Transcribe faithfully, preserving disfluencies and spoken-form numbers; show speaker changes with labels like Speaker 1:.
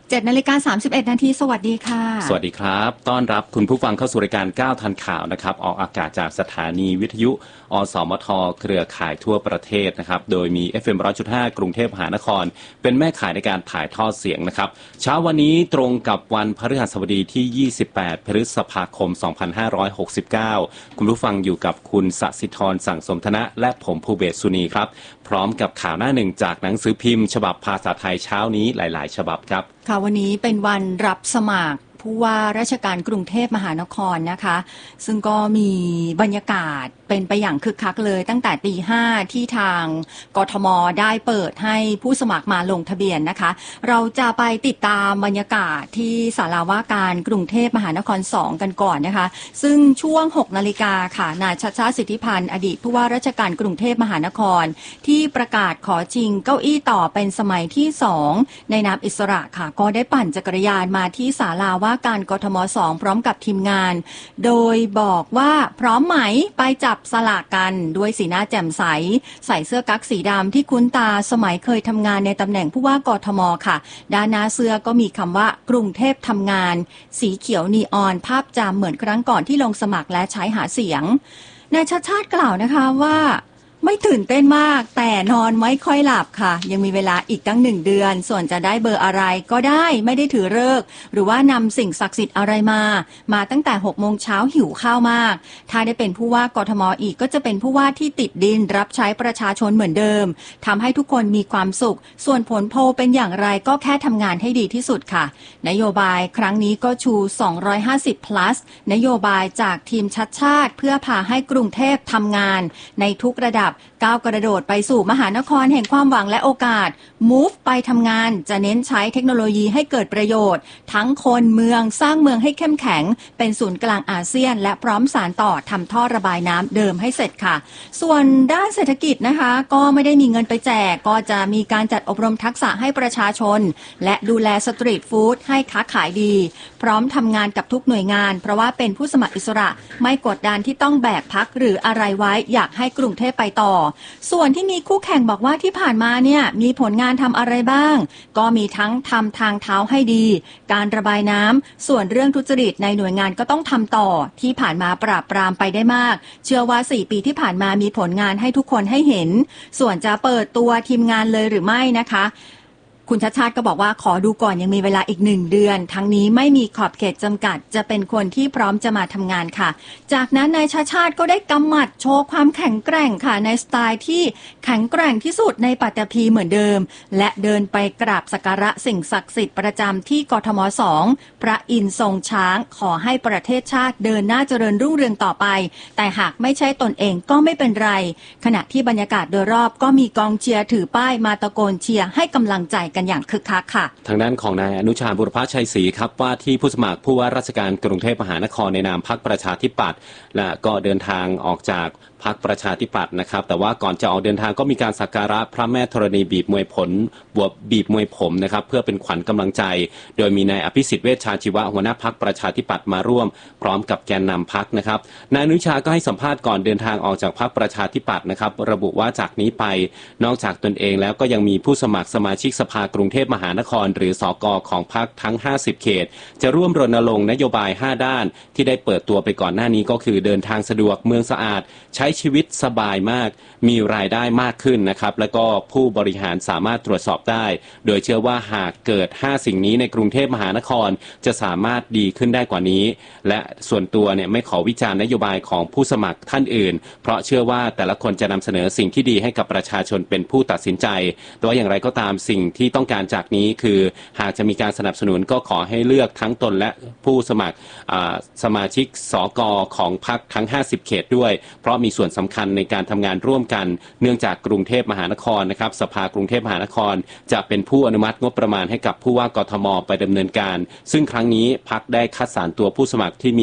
Speaker 1: เจ็ดนาฬิกาสามสิบเอ็ดนาทีสวัสดีค่ะ
Speaker 2: สวัสดีครับต้อนรับคุณผู้ฟังเข้าสู่รายการก้าวทันข่าวนะครับออกอากาศจากสถานีวิทยุอสมทเครือข่ายทั่วประเทศนะครับโดยมี เอฟ เอ็ม หนึ่งร้อยจุดห้า กรุงเทพมหานครเป็นแม่ข่ายในการถ่ายทอดเสียงนะครับเช้าวันนี้ตรงกับวันพฤหัสบดีที่ยี่สิบแปดพฤษภาคมสองพันห้าร้อยหกสิบเก้าคุณผู้ฟังอยู่กับคุณสศิธรสั่งสมธนะและผมภูเบศสุนีครับพร้อมกับข่าวหน้าหนึ่งจากหนังสือพิมพ์ฉบับภาษาไทยเช้านี้หลายๆฉบับครับ
Speaker 1: ค่ะวันนี้เป็นวันรับสมัครผู้ว่าราชการกรุงเทพมหานครนะคะซึ่งก็มีบรรยากาศเป็นไปอย่างคึกคักเลยตั้งแต่ตีห้าที่ทางกทมได้เปิดให้ผู้สมัครมาลงทะเบียนนะคะเราจะไปติดตามบรรยากาศที่ศาลาว่าการกรุงเทพมหานครสองกันก่อนนะคะซึ่งช่วงหกนาฬิกาค่ะนายชัชชาติสิทธิพันธ์อดีตผู้ว่าราชการกรุงเทพมหานครที่ประกาศขอชิงเก้าอี้ต่อเป็นสมัยที่สองในนามอิสระค่ะก็ได้ปั่นจักรยานมาที่ศาลาว่าการกทมสองพร้อมกับทีมงานโดยบอกว่าพร้อมไหมไปจับสลากกันด้วยสีหน้าแจ่มใสใส่เสื้อกั๊กสีดำที่คุ้นตาสมัยเคยทำงานในตำแหน่งผู้ว่ากทมค่ะด้านหน้าเสื้อก็มีคำว่ากรุงเทพทำงานสีเขียวนีออนภาพจำเหมือนครั้งก่อนที่ลงสมัครและใช้หาเสียงนายชัชชาติกล่าวนะคะว่าไม่ตื่นเต้นมากแต่นอนไม่ค่อยหลับค่ะยังมีเวลาอีกตั้งหนึ่งเดือนส่วนจะได้เบอร์อะไรก็ได้ไม่ได้ถือฤกษ์หรือว่านำสิ่งศักดิ์สิทธิ์อะไรมามาตั้งแต่หกโมงเช้าหิวข้าวมากถ้าได้เป็นผู้ว่ากทมอีกก็จะเป็นผู้ว่าที่ติดดินรับใช้ประชาชนเหมือนเดิมทำให้ทุกคนมีความสุขส่วนผลโพลเป็นอย่างไรก็แค่ทำงานให้ดีที่สุดค่ะนโยบายครั้งนี้ก็ชูสองร้อยห้าสิบ plus นโยบายจากทีมชัดชาติเพื่อพาให้กรุงเทพทำงานในทุกระดับก้าวกระโดดไปสู่มหานครแห่งความหวังและโอกาส Move ไปทำงานจะเน้นใช้เทคโนโลยีให้เกิดประโยชน์ทั้งคนเมืองสร้างเมืองให้เข้มแข็งเป็นศูนย์กลางอาเซียนและพร้อมสานต่อทำท่อระบายน้ำเดิมให้เสร็จค่ะส่วนด้านเศรษฐกิจนะคะก็ไม่ได้มีเงินไปแจกก็จะมีการจัดอบรมทักษะให้ประชาชนและดูแลสตรีทฟู้ดให้ค้าขายดีพร้อมทำงานกับทุกหน่วยงานเพราะว่าเป็นผู้สมัครอิสระไม่กดดันที่ต้องแบกพักหรืออะไรไว้อยากให้กรุงเทพไปต่อส่วนที่มีคู่แข่งบอกว่าที่ผ่านมาเนี่ยมีผลงานทำอะไรบ้างก็มีทั้งทำทางเท้าให้ดีการระบายน้ำส่วนเรื่องทุจริตในหน่วยงานก็ต้องทำต่อที่ผ่านมาปราบปรามไปได้มากเชื่อว่าสี่ปีที่ผ่านมามีผลงานให้ทุกคนให้เห็นส่วนจะเปิดตัวทีมงานเลยหรือไม่นะคะคุณชัชชาติก็บอกว่าขอดูก่อนยังมีเวลาอีกหนึ่งเดือนทั้งนี้ไม่มีขอบเขตจำกัดจะเป็นคนที่พร้อมจะมาทำงานค่ะจากนั้นนายชัชชาติก็ได้กำหมัดโชว์ความแข็งแกร่งค่ะในสไตล์ที่แข็งแกร่งที่สุดในปัตตภีเหมือนเดิมและเดินไปกราบสักการะสิ่งศักดิ์สิทธิ์ประจำที่กทมสองพระอินทร์ทรงช้างขอให้ประเทศชาติเดินหน้าเจริญรุ่งเรืองต่อไปแต่หากไม่ใช่ตนเองก็ไม่เป็นไรขณะที่บรรยากาศโดยรอบก็มีกองเชียร์ถือป้ายมาตะโกนเชียร์ให้กำลังใจกันอย่างคึกคักค่ะ
Speaker 2: ทางด้านของนายอนุชาบุรพชัยศรีครับว่าที่ผู้สมัครผู้ว่าราชการกรุงเทพมหานครในนามพรรคประชาธิปัตย์และก็เดินทางออกจากพรรคประชาธิปัตย์นะครับแต่ว่าก่อนจะออกเดินทางก็มีการสักการะพระแม่ธรณีบีบมวยผลบวบบีบมวยผมนะครับเพื่อเป็นขวัญกำลังใจโดยมีนายอภิสิทธิ์เวชชาชีวะหัวหน้าพรรคประชาธิปัตย์มาร่วมพร้อมกับแกนนำพรรคนะครับนายอนุชาก็ให้สัมภาษณ์ก่อนเดินทางออกจากพรรคประชาธิปัตย์นะครับระบุว่าจากนี้ไปนอกจากตนเองแล้วก็ยังมีผู้สมัครสมาชิกสภากรุงเทพมหานครหรือสกของพรรคทั้งห้าสิบเขตจะร่วมรณรงค์นโยบายห้าด้านที่ได้เปิดตัวไปก่อนหน้านี้ก็คือเดินทางสะดวกเมืองสะอาดใช้ชีวิตสบายมากมีรายได้มากขึ้นนะครับแล้วก็ผู้บริหารสามารถตรวจสอบได้โดยเชื่อว่าหากเกิดห้าสิ่งนี้ในกรุงเทพมหานครจะสามารถดีขึ้นได้กว่านี้และส่วนตัวเนี่ยไม่ขอวิจารณ์นโยบายของผู้สมัครท่านอื่นเพราะเชื่อว่าแต่ละคนจะนำเสนอสิ่งที่ดีให้กับประชาชนเป็นผู้ตัดสินใจแต่ว่าอย่างไรก็ตามสิ่งที่ต้องการจากนี้คือหากจะมีการสนับสนุนก็ขอให้เลือกทั้งตนและผู้สมัครสมาชิกสกของพรรคทั้งห้าสิบเขตด้วยเพราะมีส่วนสำคัญในการทำงานร่วมกันเนื่องจากกรุงเทพมหานครนะครับสภากรุงเทพมหานครจะเป็นผู้อนุมัติงบประมาณให้กับผู้ว่ากทมไปดำเนินการซึ่งครั้งนี้พรรคได้คัดสรรตัวผู้สมัครที่มี